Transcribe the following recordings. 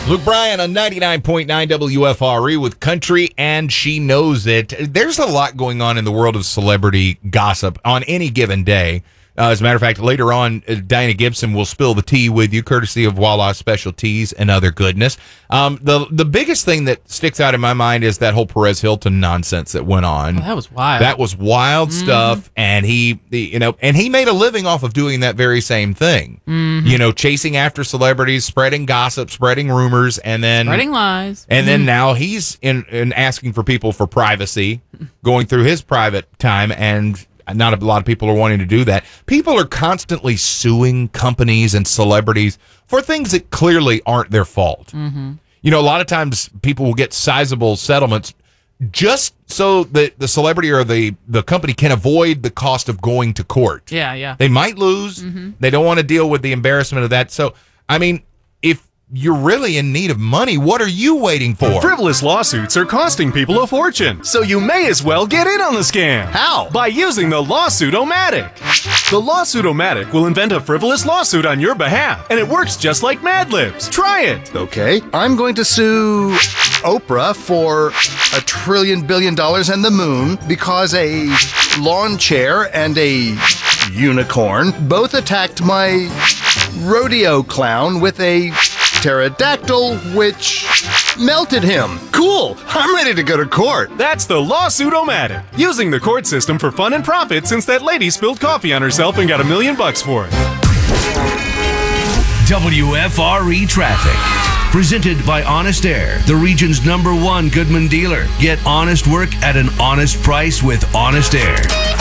Luke Bryan on 99.9 WFRE with Country, and She Knows It. There's a lot going on in the world of celebrity gossip on any given day. As a matter of fact, later on, Diana Gibson will spill the tea with you, courtesy of Wawa Special Teas and other goodness. The biggest thing that sticks out in my mind is that whole Perez Hilton nonsense that went on. Oh, that was wild. That was wild stuff, and he made a living off of doing that very same thing. Chasing after celebrities, spreading gossip, spreading rumors, and then spreading lies. And then now he's in asking for people for privacy, going through his private time, and not a lot of people are wanting to do that. People are constantly suing companies and celebrities for things that clearly aren't their fault. A lot of times people will get sizable settlements just so that the celebrity or the company can avoid the cost of going to court. Yeah. They might lose. They don't want to deal with the embarrassment of that. So, I mean, if you're really in need of money, what are you waiting for? Frivolous lawsuits are costing people a fortune, so you may as well get in on the scam. How? By using the Lawsuit-O-Matic. The Lawsuit-O-Matic will invent a frivolous lawsuit on your behalf, and it works just like Mad Libs. Try it. Okay, I'm going to sue Oprah for $1 trillion billion and the moon because a lawn chair and a unicorn both attacked my rodeo clown with a pterodactyl, which melted him. Cool! I'm ready to go to court. That's the Lawsuit-O-Matic. Using the court system for fun and profit since that lady spilled coffee on herself and got $1 million for it. WFRE Traffic. Presented by Honest Air, the region's #1 Goodman dealer. Get honest work at an honest price with Honest Air.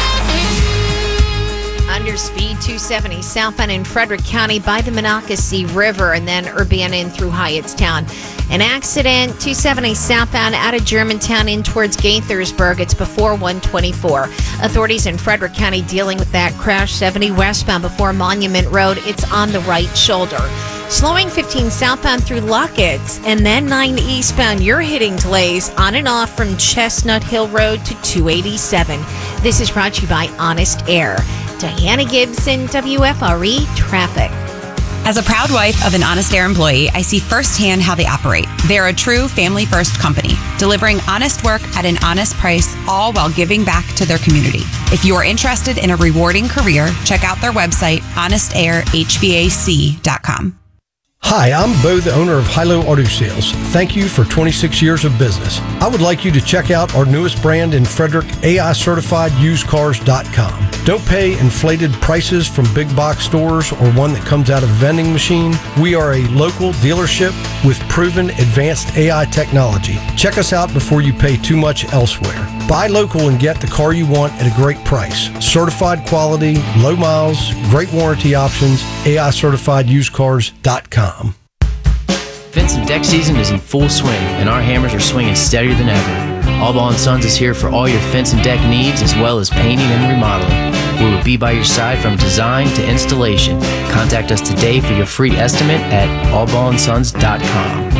Under speed 270 southbound in Frederick County by the Monocacy River and then Urbana in through Hyattstown. An accident 270 southbound out of Germantown in towards Gaithersburg. It's before 124. Authorities in Frederick County dealing with that crash 70 westbound before Monument Road. It's on the right shoulder. Slowing 15 southbound through Lockett's and then 9 eastbound. You're hitting delays on and off from Chestnut Hill Road to 287. This is brought to you by Honest Air. Diana Gibson, WFRE Traffic. As a proud wife of an Honest Air employee, I see firsthand how they operate. They're a true family-first company, delivering honest work at an honest price, all while giving back to their community. If you are interested in a rewarding career, check out their website, honestairhvac.com. Hi, I'm Bo, the owner of Hilo Auto Sales. Thank you for 26 years of business. I would like you to check out our newest brand in Frederick, AI-CertifiedUsedCars.com. Don't pay inflated prices from big box stores or one that comes out of a vending machine. We are a local dealership with proven advanced AI technology. Check us out before you pay too much elsewhere. Buy local and get the car you want at a great price. Certified quality, low miles, great warranty options, AI-CertifiedUsedCars.com. Fence and deck season is in full swing, and our hammers are swinging steadier than ever. Allball & Sons is here for all your fence and deck needs, as well as painting and remodeling. We will be by your side from design to installation. Contact us today for your free estimate at allballandsons.com.